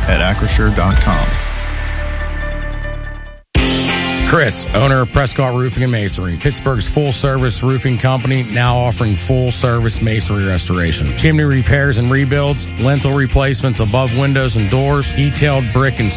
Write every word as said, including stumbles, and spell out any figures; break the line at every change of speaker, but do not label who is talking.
at acrisure dot com.
Chris, owner of Prescott Roofing and Masonry, Pittsburgh's full-service roofing company, now offering full-service masonry restoration, chimney repairs and rebuilds, lintel replacements above windows and doors, detailed brick and